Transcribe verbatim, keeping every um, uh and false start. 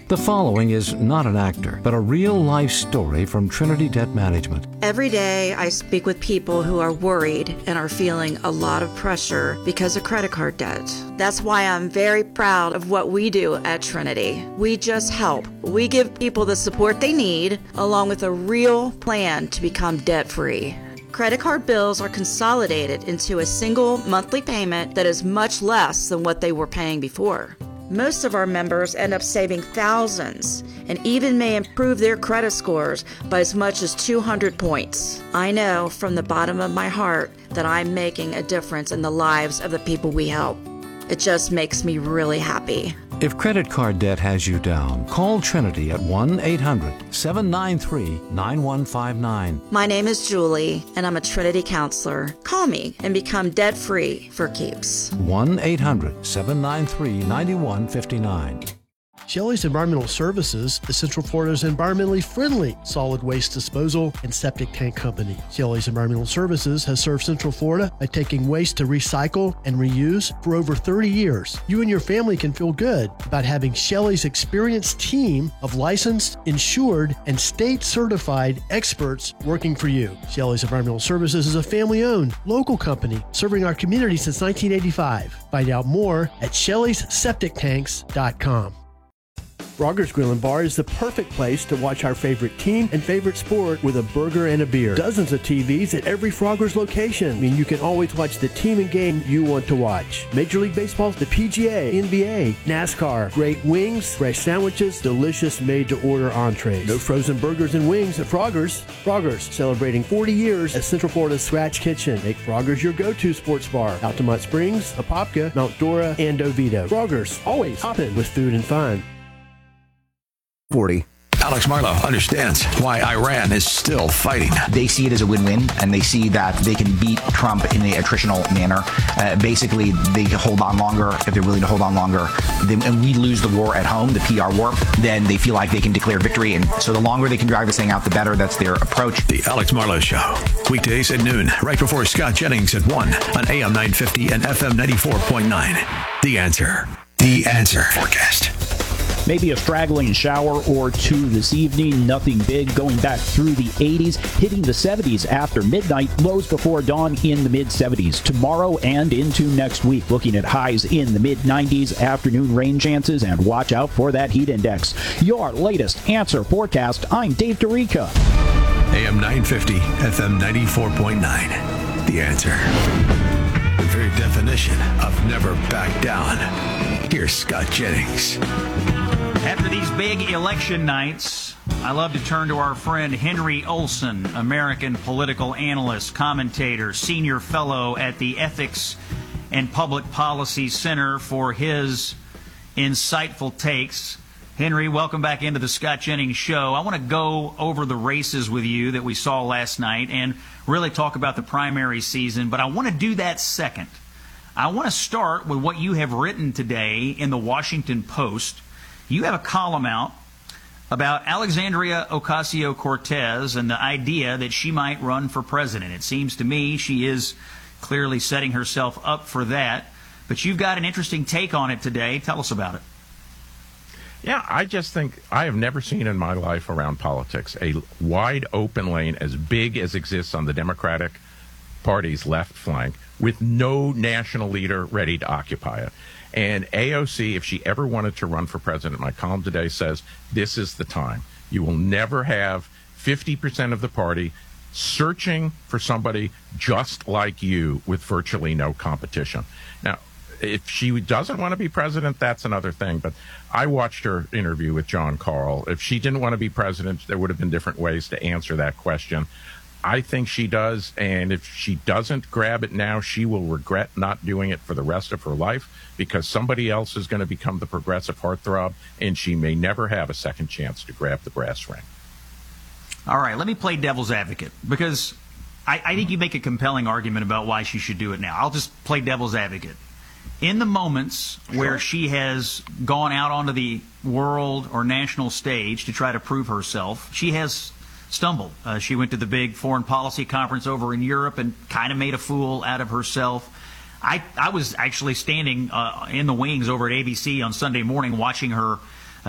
The following is not an actor, but a real-life story from Trinity Debt Management. Every day I speak with people who are worried and are feeling a lot of pressure because of credit card debt. That's why I'm very proud of what we do at Trinity. We just help. We give people the support they need, along with a real plan to become debt-free. Credit card bills are consolidated into a single monthly payment that is much less than what they were paying before. Most of our members end up saving thousands and even may improve their credit scores by as much as two hundred points. I know from the bottom of my heart that I'm making a difference in the lives of the people we help. It just makes me really happy. If credit card debt has you down, call Trinity at one eight hundred, seven nine three, nine one five nine. My name is Julie, and I'm a Trinity counselor. Call me and become debt-free for keeps. one eight hundred, seven nine three, nine one five nine. Shelley's Environmental Services is Central Florida's environmentally friendly solid waste disposal and septic tank company. Shelley's Environmental Services has served Central Florida by taking waste to recycle and reuse for over thirty years. You and your family can feel good about having Shelley's experienced team of licensed, insured, and state-certified experts working for you. Shelley's Environmental Services is a family-owned, local company serving our community since nineteen eighty-five. Find out more at shelleys septic tanks dot com. Frogger's Grill and Bar is the perfect place to watch our favorite team and favorite sport with a burger and a beer. Dozens of T Vs at every Frogger's location. I mean, you can always watch the team and game you want to watch. Major League Baseball, the P G A, N B A, NASCAR, great wings, fresh sandwiches, delicious made-to-order entrees. No frozen burgers and wings at Frogger's. Frogger's, celebrating forty years as Central Florida's Scratch Kitchen. Make Frogger's your go-to sports bar. Altamont Springs, Apopka, Mount Dora, and Oviedo. Frogger's, always hopping with food and fun. forty. Alex Marlow understands why Iran is still fighting. They see it as a win-win, and they see that they can beat Trump in the attritional manner. Uh, basically, they can hold on longer if they're willing to hold on longer. Then, and we lose the war at home, the P R war, then they feel like they can declare victory. And so the longer they can drag this thing out, the better. That's their approach. The Alex Marlow Show, weekdays at noon, right before Scott Jennings at one on A M nine fifty and F M ninety-four point nine. The Answer. The Answer forecast. Maybe a straggling shower or two this evening. Nothing big. Going back through the eighties, hitting the seventies after midnight. Lows before dawn in the mid seventies. Tomorrow and into next week, looking at highs in the mid nineties. Afternoon rain chances, and watch out for that heat index. Your latest Answer forecast. I'm Dave DeRica. A M nine fifty, F M ninety-four point nine. The Answer. The very definition of never back down. Here's Scott Jennings. After these big election nights, I love to turn to our friend Henry Olsen, American political analyst, commentator, senior fellow at the Ethics and Public Policy Center, for his insightful takes. Henry, welcome back into the Scott Jennings Show. I want to go over the races with you that we saw last night and really talk about the primary season, but I want to do that second. I want to start with what you have written today in the Washington Post. You have a column out about Alexandria Ocasio-Cortez and the idea that she might run for president. It seems to me she is clearly setting herself up for that. But you've got an interesting take on it today. Tell us about it. Yeah, I just think I have never seen in my life around politics a wide open lane as big as exists on the Democratic Party's left flank with no national leader ready to occupy it. And A O C, if she ever wanted to run for president, my column today says this is the time. You will never have fifty percent of the party searching for somebody just like you with virtually no competition. Now, if she doesn't want to be president, that's another thing. But I watched her interview with John Karl. If she didn't want to be president, there would have been different ways to answer that question. I think she does, and if she doesn't grab it now, she will regret not doing it for the rest of her life, because somebody else is going to become the progressive heartthrob, and she may never have a second chance to grab the brass ring. All right, let me play devil's advocate, because I, I think you make a compelling argument about why she should do it now. I'll just play devil's advocate. In the moments sure. where she has gone out onto the world or national stage to try to prove herself, she has stumbled. Uh, she went to the big foreign policy conference over in Europe and kind of made a fool out of herself. I, I was actually standing uh, in the wings over at A B C on Sunday morning watching her